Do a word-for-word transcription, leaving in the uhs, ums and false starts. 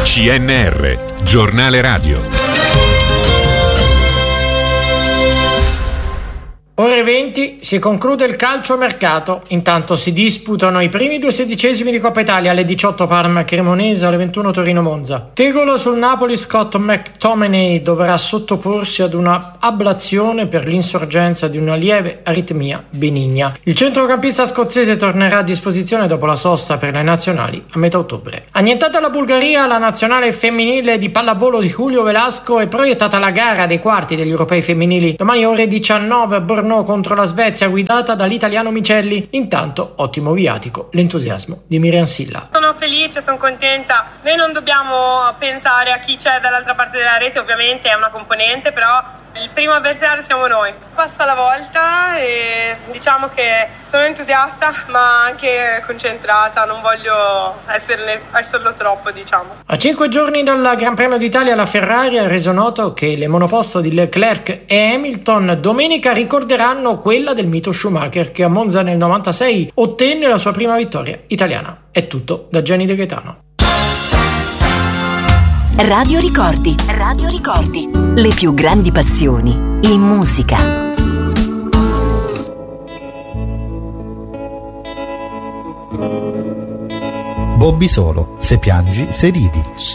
C N R, giornale radio. Ore venti, si conclude il calciomercato. Intanto si disputano i primi due sedicesimi di Coppa Italia, alle diciotto Parma Cremonese, alle ventuno Torino Monza. Tegolo sul Napoli, Scott McTominay dovrà sottoporsi ad una ablazione per l'insorgenza di una lieve aritmia benigna. Il centrocampista scozzese tornerà a disposizione dopo la sosta per le nazionali a metà ottobre. Annientata la Bulgaria, la nazionale femminile di pallavolo di Julio Velasco è proiettata la gara dei quarti degli europei femminili. Domani ore diciannove a Borno contro la Svezia, guidata dall'italiano Micelli. Intanto ottimo viatico l'entusiasmo di Miriam Silla. Sono felice, sono contenta. Noi non dobbiamo pensare a chi c'è dall'altra parte della rete, ovviamente è una componente, però il primo avversario siamo noi. Passa la volta e diciamo che sono entusiasta ma anche concentrata, non voglio esserne, esserlo troppo, diciamo. A cinque giorni dal Gran Premio d'Italia, la Ferrari ha reso noto che le monoposto di Leclerc e Hamilton domenica ricorderanno quella del mito Schumacher, che a Monza nel novantasei ottenne la sua prima vittoria italiana. È tutto da Gianni De Gaetano. Radio Ricordi, Radio Ricordi, le più grandi passioni in musica. Bobby Solo, se piangi, se ridi.